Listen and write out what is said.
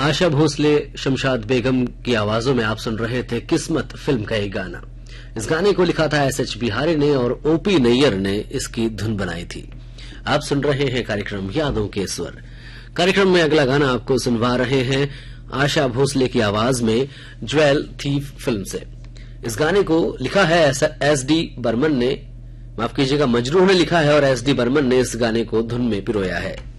आशा भोसले, शमशाद बेगम की आवाजों में आप सुन रहे थे किस्मत फिल्म का एक गाना। इस गाने को लिखा था एस.एच. बिहारी ने और ओपी नैयर ने इसकी धुन बनाई थी। आप सुन रहे हैं कार्यक्रम यादों के स्वर। कार्यक्रम में अगला गाना आपको सुनवा रहे हैं आशा भोसले की आवाज में ज्वेल थीफ फिल्म से। इस गाने को लिखा है एस.डी. बर्मन ने, माफ कीजिएगा, मजरूह ने लिखा है और एस.डी. बर्मन ने इस गाने को धुन में पिरोया है।